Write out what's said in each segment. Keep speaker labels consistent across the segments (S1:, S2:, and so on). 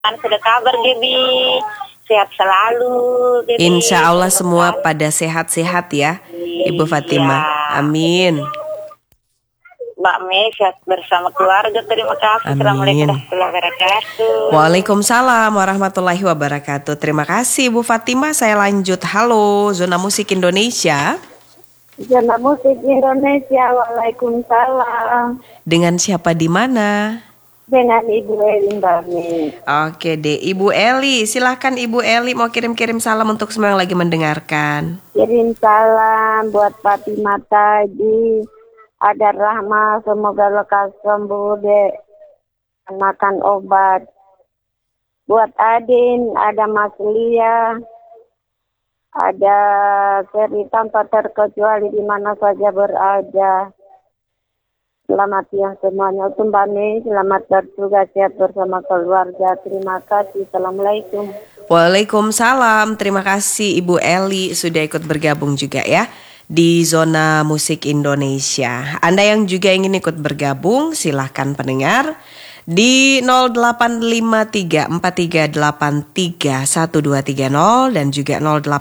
S1: Sudah kabar, Gebi? Sehat selalu, Gebi.
S2: Insya Allah semua pada sehat-sehat ya, Ibu Fatimah. Amin.
S1: Mbak Mei sehat bersama keluarga. Terima kasih. Assalamualaikum warahmatullahi wabarakatuh.
S2: Waalaikumsalam warahmatullahi wabarakatuh. Terima kasih Ibu Fatimah. Saya lanjut. Halo, Zona Musik Indonesia.
S3: Zona Musik Indonesia. Waalaikumsalam.
S2: Dengan siapa di mana?
S3: Dengan Ibu Eli, Mbak Mei.
S2: Oke deh, Ibu Eli. Silahkan Ibu Eli mau kirim-kirim salam untuk semua yang lagi mendengarkan.
S3: Kirim salam buat Fatimah tadi. Ada Rahma, semoga lekas sembuh deh. Makan obat. Buat Adin, ada Mas Lia. Ada Seri tanpa terkecuali di mana saja berada. Selamat siang semuanya. Untuk Mbak Mei, selamat bertugas sehat bersama keluarga. Terima kasih. Assalamualaikum.
S2: Waalaikumsalam. Terima kasih Ibu Eli sudah ikut bergabung juga ya di Zona Musik Indonesia. Anda yang juga ingin ikut bergabung, silahkan pendengar di 085343831230 dan juga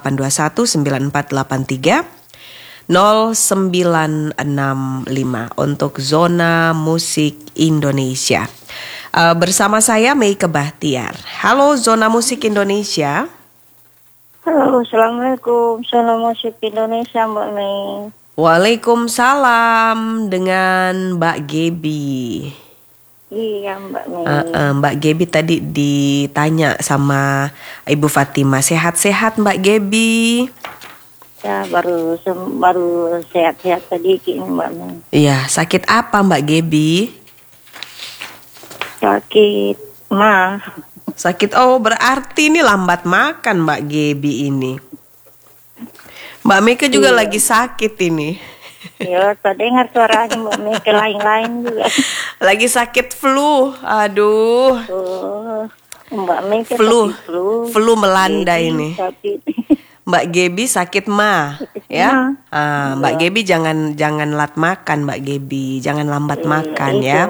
S2: 082194830965 untuk Zona Musik Indonesia. Bersama saya Mei Kebahtiar. Halo Zona Musik Indonesia.
S1: Halo, Assalamualaikum. Zona Musik Indonesia, Mbak Mei.
S2: Waalaikumsalam dengan Mbak Gebi.
S1: Iya, Mbak Mei.
S2: Mbak Gebi tadi ditanya sama Ibu Fatimah, sehat-sehat Mbak Gebi?
S1: Ya, baru sehat-sehat tadi ini, Mbak Mei.
S2: Iya, sakit apa Mbak Gebi?
S1: Sakit mah.
S2: Sakit, berarti ini lambat makan Mbak Gebi ini. Mbak Mika juga lagi sakit ini.
S1: Ya, terdengar suaranya Mbak Mika lain-lain juga.
S2: Lagi sakit flu, aduh.
S1: Mbak Mika
S2: flu melanda
S1: Gebi
S2: ini.
S1: Sakit.
S2: Mbak Gebi sakit mah, ya. Mbak Gebi jangan lat makan Mbak Gebi, jangan lambat makan ya.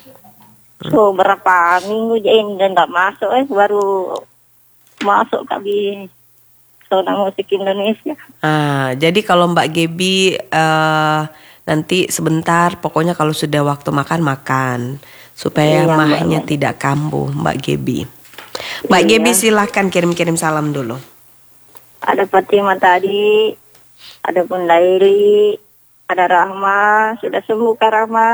S1: Berapa minggu ini dan nggak masuk, baru masuk kami Zona Musik Indonesia.
S2: Jadi kalau Mbak Gebi nanti sebentar, pokoknya kalau sudah waktu makan supaya mahnya tidak kambuh Mbak Gebi. Mbak Gebi silahkan kirim-kirim salam dulu.
S1: Ada Fatimah tadi, ada Bunda Eli, ada Rahma, sudah sembuh Kak Rahma.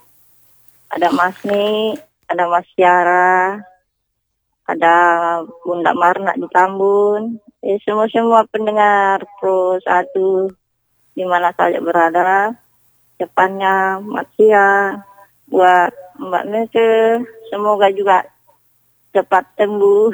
S1: Ada Mas Ni, ada Mas Syara, ada Bunda Marna di Tambun. Semua pendengar Pro 1 di mana saja berada. Depannya Matia, buat Mbak Meke, semoga juga cepat sembuh.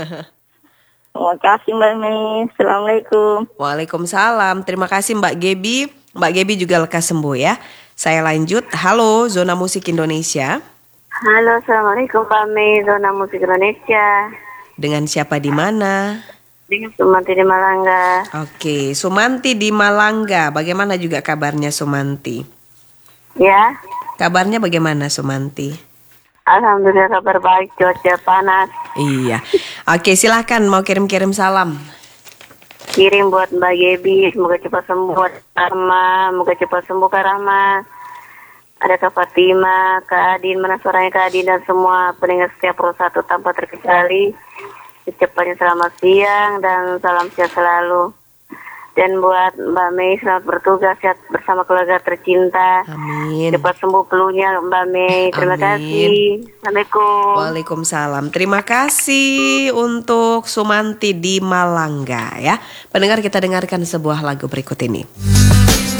S1: Terima kasih Mbak Mei. Assalamualaikum.
S2: Waalaikumsalam. Terima kasih Mbak Gebi. Mbak Gebi juga lekas sembuh ya. Saya lanjut. Halo Zona Musik Indonesia.
S3: Halo, Assalamualaikum Mbak Mei, Zona Musik Indonesia.
S2: Dengan siapa di mana?
S3: Dengan Sumanti di Malangga.
S2: Oke, Sumanti di Malangga. Bagaimana juga kabarnya Sumanti?
S3: Ya.
S2: Kabarnya bagaimana Sumanti?
S3: Alhamdulillah kabar baik, cuaca panas.
S2: Iya. Oke, silahkan mau kirim-kirim salam.
S3: Kirim buat Mbak Gebi, semoga cepat sembuh. Buat Rahma, semoga cepat sembuh Kak Rahma. Ada Kak Fatimah, Kak Adin, mana suaranya Kak Adin dan semua pendengar setiap Pro 1 tanpa terkecuali. Secepatnya selamat siang dan salam sehat selalu. Dan buat Mbak Mei, selamat bertugas sehat bersama keluarga tercinta.
S2: Amin.
S3: Cepat sembuh pelunya Mbak Mei. Terima kasih. Assalamualaikum.
S2: Waalaikumsalam. Terima kasih untuk Sumanti di Malangga ya. Pendengar, kita dengarkan sebuah lagu berikut ini.